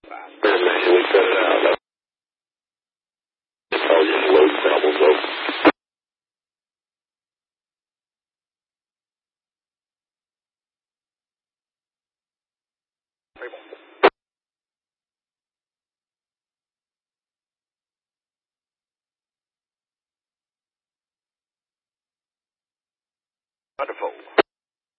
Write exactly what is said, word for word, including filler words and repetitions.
And we set it out. It's all just load problems, though. Wonderful.